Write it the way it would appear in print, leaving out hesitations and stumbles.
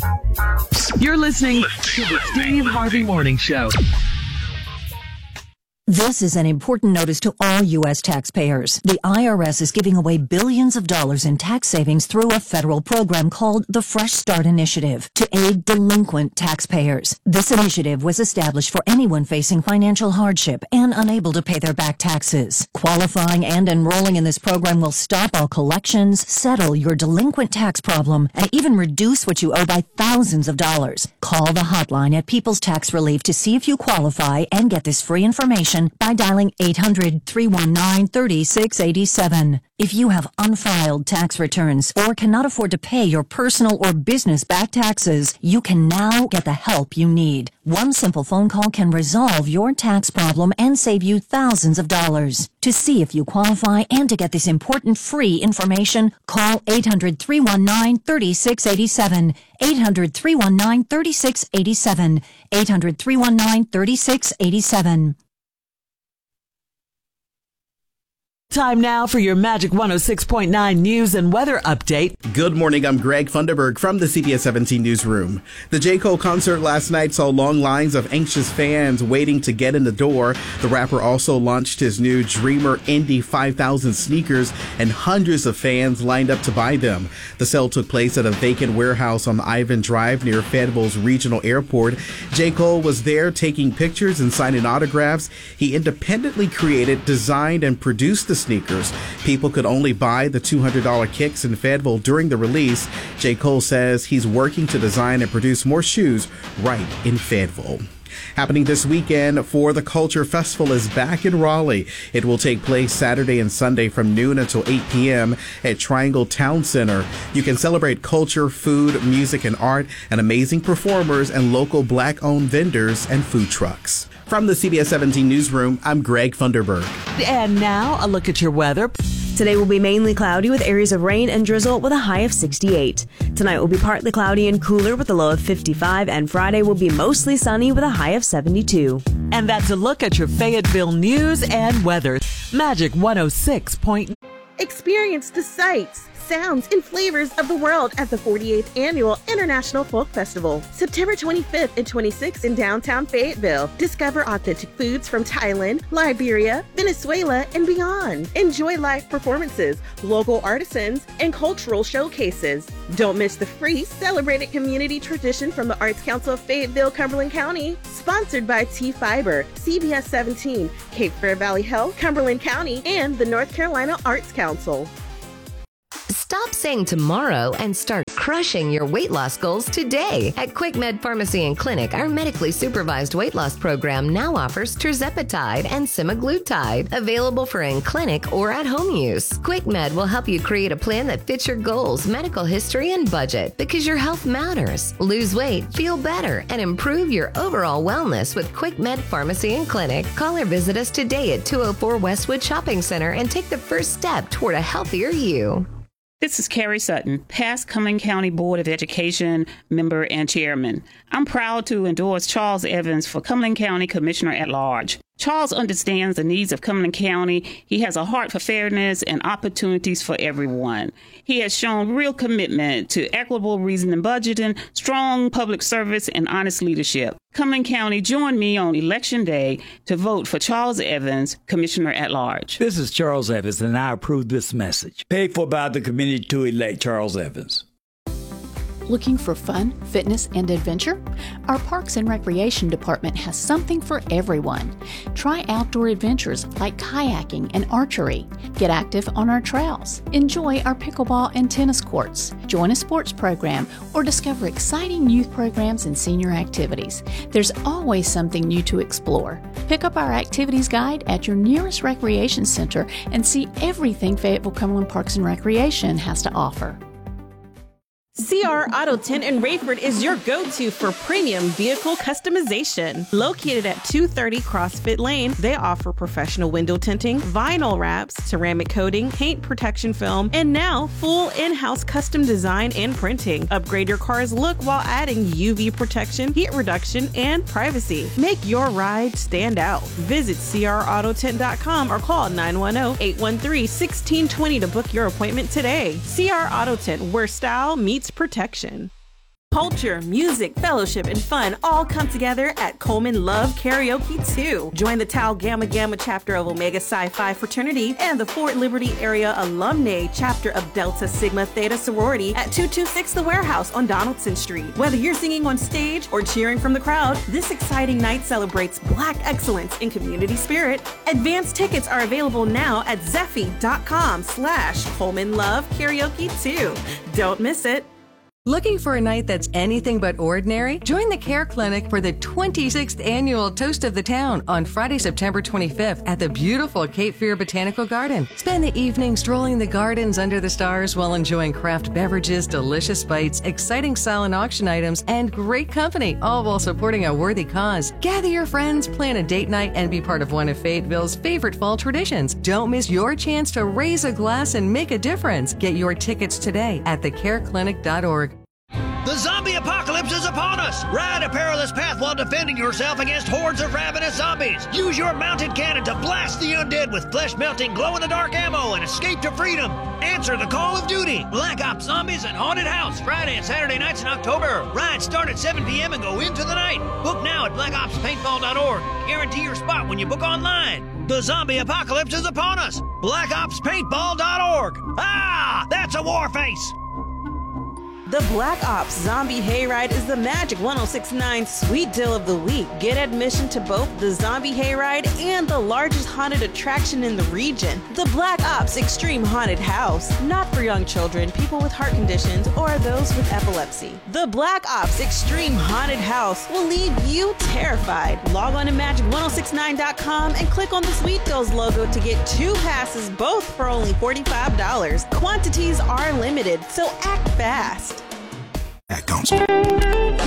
You're listening to the Steve Harvey Morning Show. This is an important notice to all U.S. taxpayers. The IRS is giving away billions of dollars in tax savings through a federal program called the Fresh Start Initiative to aid delinquent taxpayers. This initiative was established for anyone facing financial hardship and unable to pay their back taxes. Qualifying and enrolling in this program will stop all collections, settle your delinquent tax problem, and even reduce what you owe by thousands of dollars. Call the hotline at People's Tax Relief to see if you qualify and get this free information by dialing 800-319-3687. If you have unfiled tax returns or cannot afford to pay your personal or business back taxes, you can now get the help you need. One simple phone call can resolve your tax problem and save you thousands of dollars. To see if you qualify and to get this important free information, call 800-319-3687. 800-319-3687. 800-319-3687. Time now for your Magic 106.9 news and weather update. Good morning, I'm Greg Funderburg from the CBS 17 newsroom. The J. Cole concert last night saw long lines of anxious fans waiting to get in the door. The rapper also launched his new Dreamer Indy 5000 sneakers, and hundreds of fans lined up to buy them. The sale took place at a vacant warehouse on Ivan Drive near Fayetteville's regional airport. J. Cole was there taking pictures and signing autographs. He independently created, designed, and produced the sneakers. People could only buy the $200 kicks in Fayetteville during the release. J. Cole says he's working to design and produce more shoes right in Fayetteville. Happening this weekend for the Culture Festival is back in Raleigh. It will take place Saturday and Sunday from noon until 8 p.m. at Triangle Town Center. You can celebrate culture, food, music, and art, and amazing performers and local Black-owned vendors and food trucks. From the CBS 17 newsroom, I'm Greg Funderburg. And now, a look at your weather. Today will be mainly cloudy with areas of rain and drizzle with a high of 68. Tonight will be partly cloudy and cooler with a low of 55, and Friday will be mostly sunny with a high of 72. And that's a look at your Fayetteville news and weather. Magic 106. Experience the sights, sounds, and flavors of the world at the 48th Annual International Folk Festival, September 25th and 26th in downtown Fayetteville. Discover authentic foods from Thailand, Liberia, Venezuela, and beyond. Enjoy live performances, local artisans, and cultural showcases. Don't miss the free Celebrated Community Tradition from the Arts Council of Fayetteville, Cumberland County. Sponsored by T-Fiber, CBS 17, Cape Fear Valley Health, Cumberland County, and the North Carolina Arts Council. Stop saying tomorrow and start crushing your weight loss goals today. At QuickMed Pharmacy and Clinic, our medically supervised weight loss program now offers tirzepatide and semaglutide, available for in-clinic or at-home use. QuickMed will help you create a plan that fits your goals, medical history, and budget, because your health matters. Lose weight, feel better, and improve your overall wellness with QuickMed Pharmacy and Clinic. Call or visit us today at 204 Westwood Shopping Center and take the first step toward a healthier you. This is Carrie Sutton, past Cumberland County Board of Education member and chairman. I'm proud to endorse Charles Evans for Cumberland County Commissioner at Large. Charles understands the needs of Cumberland County. He has a heart for fairness and opportunities for everyone. He has shown real commitment to equitable reasoning budgeting, strong public service, and honest leadership. Cumberland County, join me on Election Day to vote for Charles Evans, Commissioner at Large. This is Charles Evans, and I approve this message. Paid for by the committee to elect Charles Evans. Looking for fun, fitness, and adventure? Our Parks and Recreation Department has something for everyone. Try outdoor adventures like kayaking and archery. Get active on our trails. Enjoy our pickleball and tennis courts. Join a sports program or discover exciting youth programs and senior activities. There's always something new to explore. Pick up our activities guide at your nearest recreation center and see everything Fayetteville Cumberland Parks and Recreation has to offer. CR Auto Tint in Rayford is your go-to for premium vehicle customization. Located at 230 CrossFit Lane, they offer professional window tinting, vinyl wraps, ceramic coating, paint protection film, and now full in-house custom design and printing. Upgrade your car's look while adding UV protection, heat reduction, and privacy. Make your ride stand out. Visit CRAutotint.com or call 910-813-1620 to book your appointment today. CR Auto Tint, where style meets protection. Culture, music, fellowship, and fun all come together at Coleman Love Karaoke 2. Join the Tau Gamma Gamma chapter of Omega Psi Phi Fraternity and the Fort Liberty Area Alumni chapter of Delta Sigma Theta Sorority at 226 The Warehouse on Donaldson Street. Whether you're singing on stage or cheering from the crowd, this exciting night celebrates Black excellence in community spirit. Advanced tickets are available now at Zeffy.com/Coleman Love Karaoke 2. Don't miss it. Looking for a night that's anything but ordinary? Join the Care Clinic for the 26th annual Toast of the Town on Friday, September 25th at the beautiful Cape Fear Botanical Garden. Spend the evening strolling the gardens under the stars while enjoying craft beverages, delicious bites, exciting silent auction items, and great company, all while supporting a worthy cause. Gather your friends, plan a date night, and be part of one of Fayetteville's favorite fall traditions. Don't miss your chance to raise a glass and make a difference. Get your tickets today at thecareclinic.org. The zombie apocalypse is upon us! Ride a perilous path while defending yourself against hordes of ravenous zombies. Use your mounted cannon to blast the undead with flesh-melting, glow-in-the-dark ammo and escape to freedom. Answer the call of duty. Black Ops Zombies at Haunted House, Friday and Saturday nights in October. Rides start at 7 p.m. and go into the night. Book now at blackopspaintball.org. Guarantee your spot when you book online. The zombie apocalypse is upon us. blackopspaintball.org. Ah, that's a war face. The Black Ops Zombie Hayride is the Magic 106.9 Sweet Deal of the Week. Get admission to both the Zombie Hayride and the largest haunted attraction in the region, the Black Ops Extreme Haunted House. Not for young children, people with heart conditions, or those with epilepsy. The Black Ops Extreme Haunted House will leave you terrified. Log on to magic1069.com and click on the Sweet Deals logo to get 2 passes, both for only $45. Quantities are limited, so act fast. At Council.